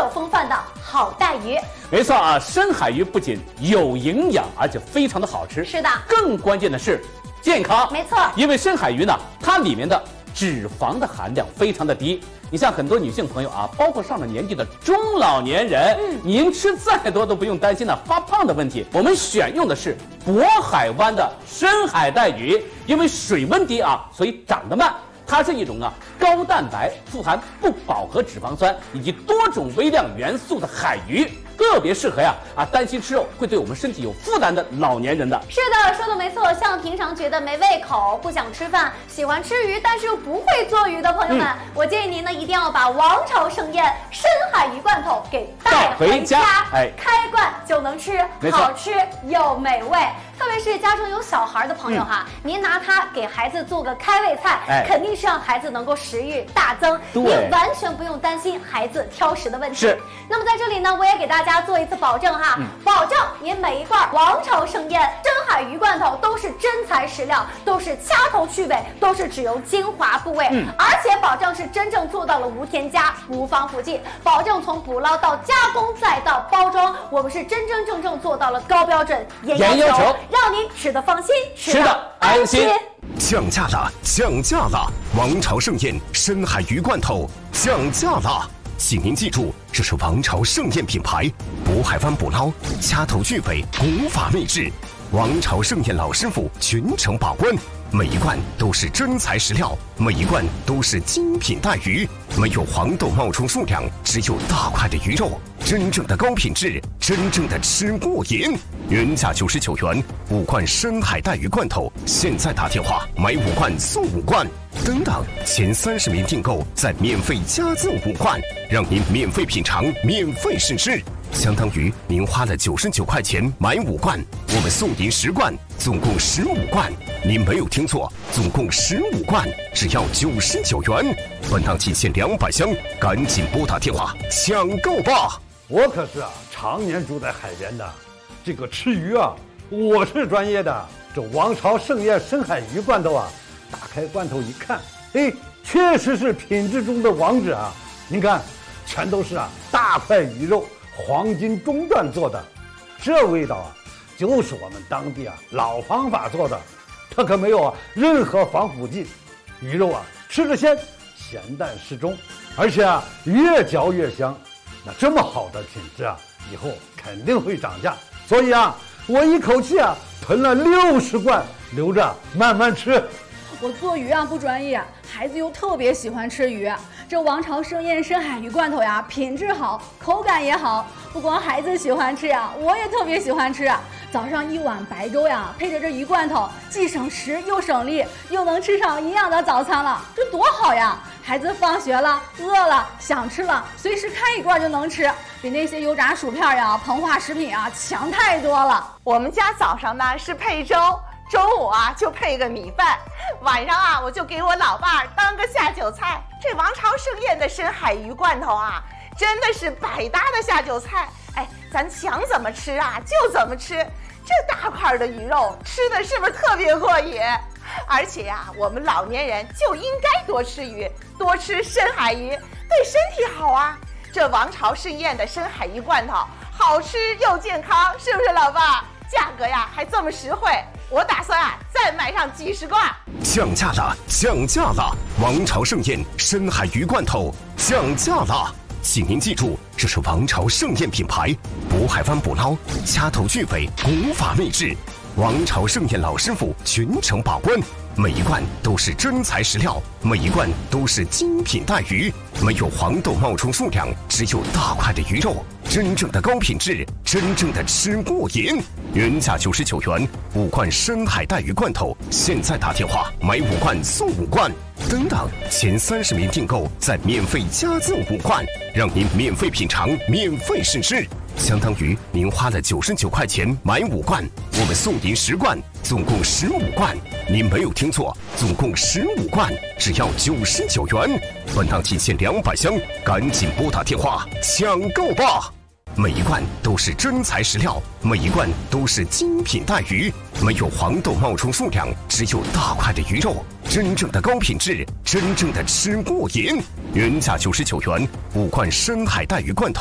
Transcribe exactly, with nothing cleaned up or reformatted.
有风范的好带鱼。 没错啊，深海鱼不仅有营养，而且非常的好吃。 是的， 更关键的是健康。 没错， 因为深海鱼呢，它里面的脂肪的含量非常的低。你像很多女性朋友啊，包括上了年纪的中老年人，嗯，您吃再多都不用担心呢发胖的问题。我们选用的是渤海湾的深海带鱼，因为水温低啊，所以长得慢。它是一种啊高蛋白、富含不饱和脂肪酸以及多种微量元素的海鱼，特别适合呀啊担心吃肉会对我们身体有负担的老年人的。 是的，说的没错。像平常觉得没胃口、不想吃饭、喜欢吃鱼但是又不会做鱼的朋友们，嗯、我建议您呢一定要把王朝盛宴深海鱼罐头给带回家，哎，开罐就能吃，好吃又美味。特别是家中有小孩的朋友哈，嗯、您拿它给孩子做个开胃菜，哎、肯定是让孩子能够食欲大增，您完全不用担心孩子挑食的问题。 是。 那么在这里呢，我也给大家做一次保证哈，嗯、保证您每一罐王朝盛宴深海鱼罐头都是真材实料，都是掐头去尾，都是只有精华部位，嗯、而且保证是真正做到了无添加、无防腐剂，保证从捕捞到加工再到包装，我们是真真正正做到了高标准严要求。让您吃得放心，吃得安心。 降价了，降价了！王朝盛宴深海鱼罐头降价了，请您记住，这是王朝盛宴品牌，渤海湾捕捞，掐头去尾，古法秘制。王朝盛宴老师傅全程把关，每一罐都是真材实料，每一罐都是精品带鱼，没有黄豆冒充数量，只有大块的鱼肉，真正的高品质，真正的吃过瘾。原价九十九元，五罐深海带鱼罐头，现在打电话买五罐送五罐，等等前三十名订购再免费加赠五罐，让您免费品尝，免费试吃。相当于您花了九十九块钱买五罐，我们送您十罐，总共十五罐。您没有听错，总共十五罐，只要九十九元。本档仅限两百箱，赶紧拨打电话抢购吧！ 我可是啊，常年住在海边的，这个吃鱼啊，我是专业的。这王朝盛宴深海鱼罐头啊，打开罐头一看，哎，确实是品质中的王者啊！您看，全都是啊大块鱼肉。黄金中段做的，这味道啊，就是我们当地啊老方法做的，它可没有啊任何防腐剂，鱼肉啊吃着鲜，咸淡适中，而且啊越嚼越香。那这么好的品质啊，以后肯定会涨价，所以啊，我一口气啊囤了六十罐，留着慢慢吃。 我做鱼啊不专业，孩子又特别喜欢吃鱼。这王朝盛宴深海鱼罐头呀，品质好，口感也好。不光孩子喜欢吃呀，我也特别喜欢吃。早上一碗白粥呀，配着这鱼罐头，既省时又省力，又能吃上营养的早餐了，这多好呀！孩子放学了，饿了，想吃了，随时开一罐就能吃，比那些油炸薯片呀、膨化食品啊强太多了。 我们家早上呢是配粥。中午啊就配个米饭，晚上啊我就给我老伴儿当个下酒菜。这王朝盛宴的深海鱼罐头啊，真的是百搭的下酒菜。哎，咱想怎么吃啊就怎么吃，这大块的鱼肉吃的是不是特别过瘾？而且呀、啊，我们老年人就应该多吃鱼，多吃深海鱼，对身体好啊。这王朝盛宴的深海鱼罐头好吃又健康，是不是老伴儿？价格呀还这么实惠，我打算啊再买上几十罐。 降价了，降价了！王朝盛宴深海鱼罐头降价了，请您记住，这是王朝盛宴品牌，渤海湾捕捞，掐头去尾，古法秘制。王朝盛宴老师傅全程把关，每一罐都是真材实料，每一罐都是精品带鱼，没有黄豆冒充数量，只有大块的鱼肉，真正的高品质，真正的吃过瘾。原价九十九元，五罐深海带鱼罐头，现在打电话买五罐送五罐，等等前三十名订购再免费加赠五罐，让您免费品尝，免费试吃。相当于您花了九十九块钱买五罐，我们送您十罐，总共十五罐。您没有听错，总共十五罐，只要九十九元。本档仅限两百箱，赶紧拨打电话抢购吧！每一罐都是真材实料，每一罐都是精品带鱼，没有黄豆冒充数量，只有大块的鱼肉，真正的高品质，真正的吃过瘾。原价九十九元，五罐深海带鱼罐头。